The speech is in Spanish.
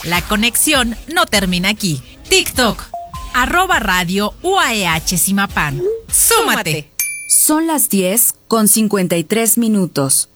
La conexión no termina aquí. TikTok, @Radio UAEH Zimapán. ¡Súmate! Son las 10:53.